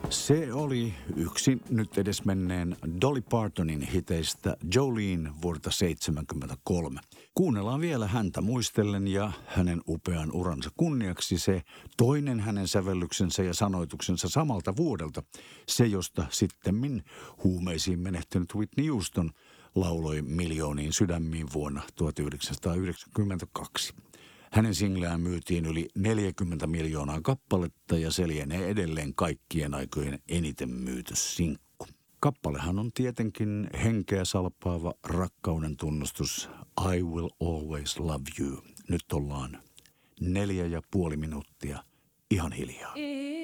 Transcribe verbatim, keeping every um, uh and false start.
Se oli yksi nyt edesmenneen Dolly Partonin hiteistä Jolene vuodelta seitsemänkymmentäkolme. Kuunnellaan vielä häntä muistellen ja hänen upean uransa kunniaksi se toinen hänen sävellyksensä ja sanoituksensa samalta vuodelta. Se, josta sittemmin huumeisiin menehtynyt Whitney Houston lauloi miljooniin sydämiin vuonna tuhatyhdeksänsataayhdeksänkymmentäkaksi. Hänen singleään myytiin yli neljäkymmentä miljoonaa kappaletta ja se lienee edelleen kaikkien aikojen eniten myyty sinkku. Kappalehan on tietenkin henkeä salpaava rakkauden tunnustus I will always love you. Nyt ollaan neljä ja puoli minuuttia ihan hiljaa.